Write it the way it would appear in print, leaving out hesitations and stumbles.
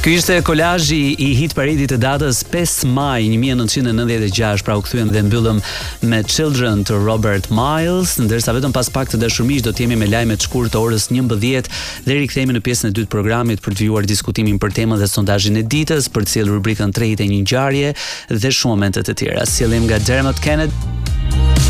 Ky ishte kolazhi i hit paradit të datës 5 maj 1996, pra u kthyem dhe mbyllëm me Children të Robert Miles, ndërsa vetëm pas pak të dashurmish do të jemi me lajmet shkurt të orës 11 dhe rikthehemi në pjesën e dytë të programit për të vijuar diskutimin për temën dhe sondazhin e ditës, për të sjellur rubrikën 3 e një ngjarje dhe shumë momente të tjera. Sjellim nga Dermot Kennedy.